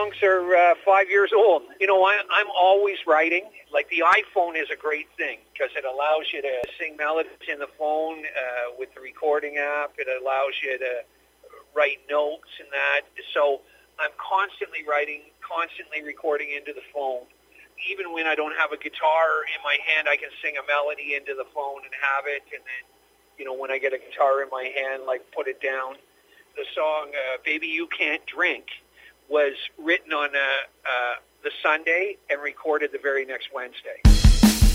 songs are 5 years old. You know, I'm always writing. Like, the iPhone is a great thing because it allows you to sing melodies in the phone with the recording app. It allows you to write notes and that. So I'm constantly writing, constantly recording into the phone. Even when I don't have a guitar in my hand, I can sing a melody into the phone and have it. And then, you know, when I get a guitar in my hand, like, put it down. The song Baby You Can't Drink was written on the Sunday and recorded the very next Wednesday.